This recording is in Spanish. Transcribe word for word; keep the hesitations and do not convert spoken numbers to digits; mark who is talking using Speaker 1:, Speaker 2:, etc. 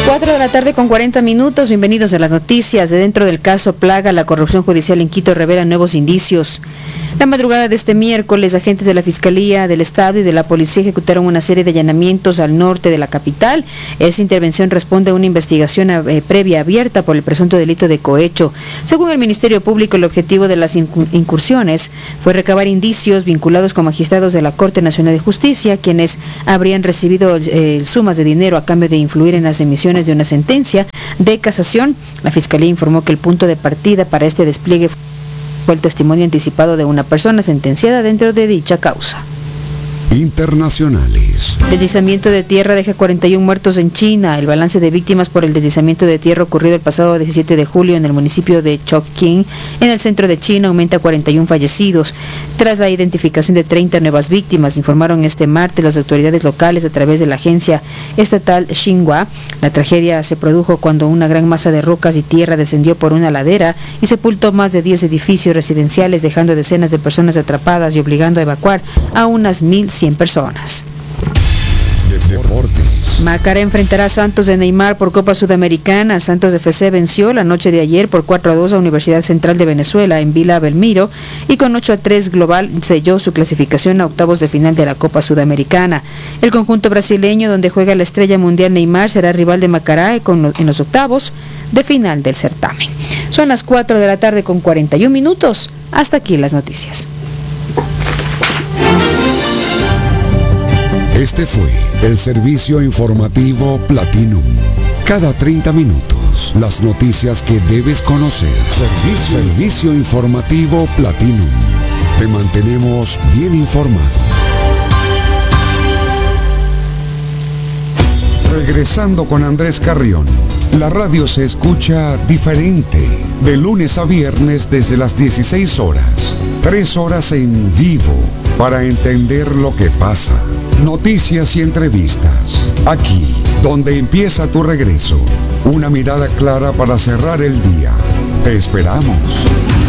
Speaker 1: cuatro de la tarde con cuarenta minutos, bienvenidos a las noticias. De dentro del caso Plaga, la corrupción judicial en Quito revela nuevos indicios. La madrugada de este miércoles, agentes de la Fiscalía del Estado y de la Policía ejecutaron una serie de allanamientos al norte de la capital. Esa intervención responde a una investigación eh, previa abierta por el presunto delito de cohecho. Según el Ministerio Público, el objetivo de las incursiones fue recabar indicios vinculados con magistrados de la Corte Nacional de Justicia, quienes habrían recibido eh, sumas de dinero a cambio de influir en las emisiones de una sentencia de casación. La Fiscalía informó que el punto de partida para este despliegue fue el testimonio anticipado de una persona sentenciada dentro de dicha causa.
Speaker 2: Internacionales.
Speaker 1: Deslizamiento de tierra deja cuarenta y uno muertos en China. El balance de víctimas por el deslizamiento de tierra ocurrido el pasado diecisiete de julio en el municipio de Chongqing, en el centro de China, aumenta a cuarenta y uno fallecidos. Tras la identificación de treinta nuevas víctimas, informaron este martes las autoridades locales a través de la agencia estatal Xinhua. La tragedia se produjo cuando una gran masa de rocas y tierra descendió por una ladera y sepultó más de diez edificios residenciales, dejando decenas de personas atrapadas y obligando a evacuar a unas mil cien personas.
Speaker 2: Deportes.
Speaker 1: Macará enfrentará a Santos de Neymar por Copa Sudamericana. Santos de F C venció la noche de ayer por cuatro a dos a Universidad Central de Venezuela en Vila Belmiro y con ocho a tres global selló su clasificación a octavos de final de la Copa Sudamericana. El conjunto brasileño, donde juega la estrella mundial Neymar, será rival de Macará en los octavos de final del certamen. Son las cuatro de la tarde con cuarenta y uno minutos. Hasta aquí las noticias.
Speaker 2: Este fue el servicio informativo Platinum. Cada treinta minutos, las noticias que debes conocer. Servicio, servicio informativo Platinum. Te mantenemos bien informado. Regresando con Andrés Carrión. La radio se escucha diferente. De lunes a viernes desde las dieciséis horas. Tres horas en vivo para entender lo que pasa. Noticias y entrevistas. Aquí, donde empieza tu regreso. Una mirada clara para cerrar el día. Te esperamos.